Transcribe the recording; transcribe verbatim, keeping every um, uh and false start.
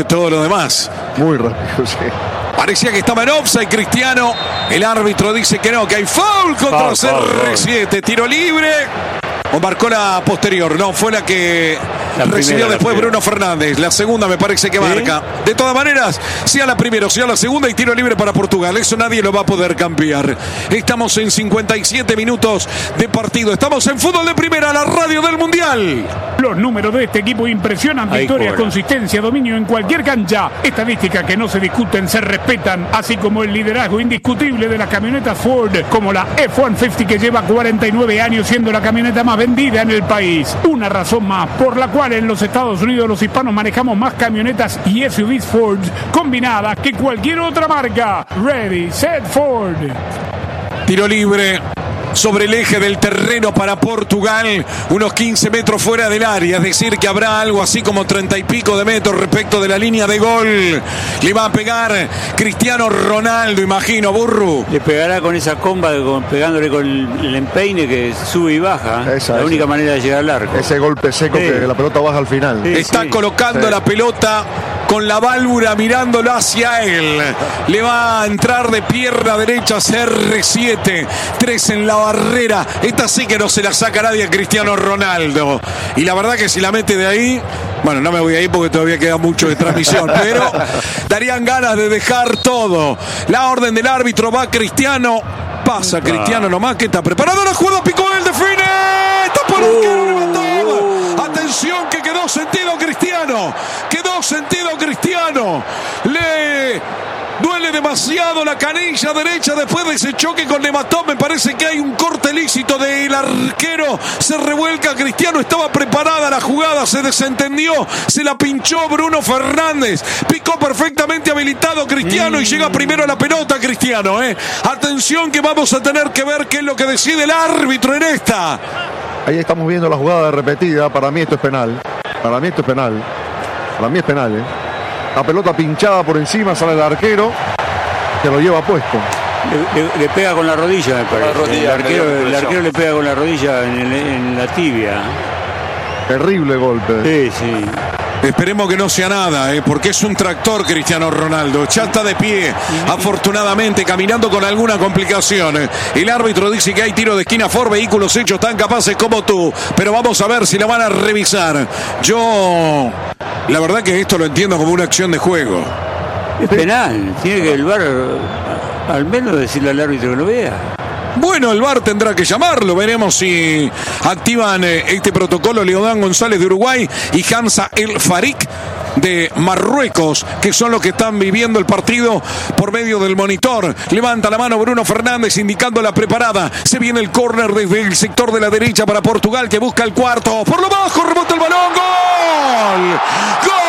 todo lo demás. Muy rápido, sí. Parecía que estaba en offside Cristiano. El árbitro dice que no, que hay foul contra C R siete. Tiro libre. ¿O marcó la posterior? No, fue la que la recibió primera, después Bruno Fernández. La segunda me parece que ¿Sí? marca. De todas maneras, sea la primera o sea la segunda y tiro libre para Portugal. Eso nadie lo va a poder cambiar. Estamos en cincuenta y siete minutos de partido. Estamos en Fútbol de Primera, la radio del Mundial. Los números de este equipo impresionan. Victoria, consistencia, dominio en cualquier cancha. Estadísticas que no se discuten, se respetan. Así como el liderazgo indiscutible de las camionetas Ford. Como la F ciento cincuenta que lleva cuarenta y nueve años siendo la camioneta más vendida en el país. Una razón más por la cual en los Estados Unidos los hispanos manejamos más camionetas y S U Vs Ford combinadas que cualquier otra marca. Ready, set, Ford. Tiro libre sobre el eje del terreno para Portugal, unos quince metros fuera del área, es decir que habrá algo así como treinta y pico de metros respecto de la línea de gol. Le va a pegar Cristiano Ronaldo, imagino, Burru. Le pegará con esa comba, con, pegándole con el empeine que sube y baja. Esa, la esa. única manera de llegar al arco. Ese golpe seco sí. que la pelota baja al final. Sí, Está sí. colocando sí. la pelota con la válvula mirándolo hacia él. Le va a entrar de pierna derecha C R siete. Tres en la barrera. Esta sí que no se la saca nadie a Cristiano Ronaldo. Y la verdad que si la mete de ahí, bueno, no me voy a ir porque todavía queda mucho de transmisión, pero darían ganas de dejar todo. La orden del árbitro, va Cristiano. Pasa Cristiano nomás que está preparado. La jugada, picó él, define. Está por el arquero, levantó. Atención que quedó sentido Cristiano. Quedó sentido Cristiano. Le duele demasiado la canilla derecha después de ese choque con Nematov. Me parece que hay un corte lícito del arquero. Se revuelca Cristiano. Estaba preparada la jugada. Se desentendió. Se la pinchó Bruno Fernández. Picó perfectamente habilitado Cristiano mm. y llega primero a la pelota Cristiano. ¿eh? Atención que vamos a tener que ver qué es lo que decide el árbitro en esta. Ahí estamos viendo la jugada repetida. Para mí esto es penal. Para mí esto es penal. Para mí es penal, ¿eh? La pelota pinchada por encima, sale el arquero, que lo lleva puesto. Le, le, le pega con la rodilla, me parece. Rodilla, el, arquero, el arquero le pega con la rodilla en, el, en la tibia. Terrible golpe. Sí, sí. Esperemos que no sea nada, ¿eh? porque es un tractor Cristiano Ronaldo. Ya está de pie, afortunadamente, caminando con alguna complicación. El árbitro dice que hay tiro de esquina por vehículos hechos tan capaces como tú. Pero vamos a ver si la van a revisar. Yo, la verdad que esto lo entiendo como una acción de juego. Es penal. Tiene que el V A R al menos decirle al árbitro que lo vea. Bueno, el V A R tendrá que llamarlo. Veremos si activan eh, este protocolo Leodán González de Uruguay y Hamza El Farik de Marruecos, que son los que están viviendo el partido por medio del monitor. Levanta la mano Bruno Fernández indicando la preparada. Se viene el córner desde el sector de la derecha para Portugal, que busca el cuarto. Por lo bajo rebota el balón. ¡Gol! ¡Gol!